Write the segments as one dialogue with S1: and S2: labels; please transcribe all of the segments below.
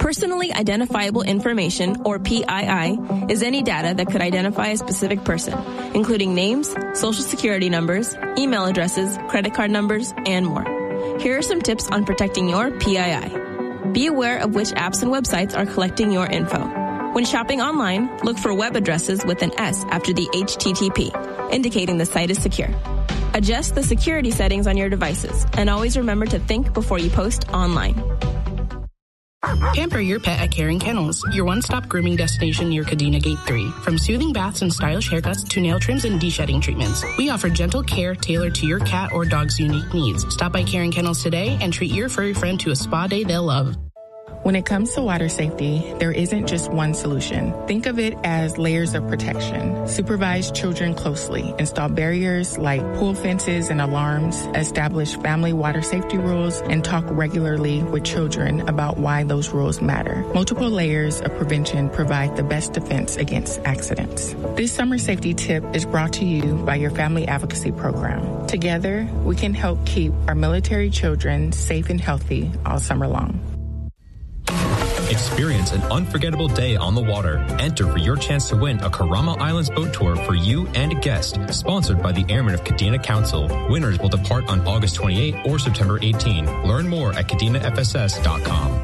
S1: Personally identifiable information, or PII, is any data that could identify a specific person, including names, social security numbers, email addresses, credit card numbers, and more. Here are some tips on protecting your PII. Be aware of which apps and websites are collecting your info. When shopping online, look for web addresses with an S after the HTTP, indicating the site is secure. Adjust the security settings on your devices, and always remember to think before you post online.
S2: Pamper your pet at Caring Kennels, your one-stop grooming destination near Kadena Gate 3. From soothing baths and stylish haircuts to nail trims and de-shedding treatments, we offer gentle care tailored to your cat or dog's unique needs. Stop by Caring Kennels today and treat your furry friend to a spa day they'll love.
S3: When it comes to water safety, there isn't just one solution. Think of it as layers of protection. Supervise children closely. Install barriers like pool fences and alarms. Establish family water safety rules and talk regularly with children about why those rules matter. Multiple layers of prevention provide the best defense against accidents. This summer safety tip is brought to you by your Family Advocacy Program. Together, we can help keep our military children safe and healthy all summer long.
S4: Experience an unforgettable day on the water. Enter for your chance to win a Karama Islands boat tour for you and a guest, sponsored by the Airmen of Kadena Council. Winners will depart on August 28 or September 18. Learn more at KadenaFSS.com.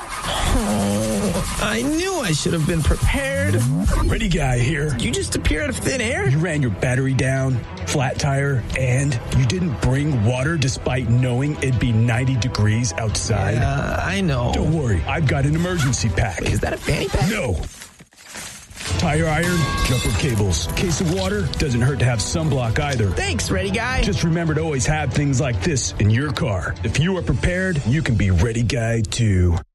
S5: I knew I should have been prepared.
S6: Ready guy here.
S5: You just appear out of thin air?
S6: You ran your battery down, flat tire, and you didn't bring water despite knowing it'd be 90 degrees outside.
S5: I know.
S6: Don't worry, I've got an emergency pack.
S5: Wait, is that a fanny pack?
S6: No. Tire iron, jumper cables. Case of water, doesn't hurt to have sunblock either.
S5: Thanks, ready guy.
S6: Just remember to always have things like this in your car. If you are prepared, you can be ready guy too.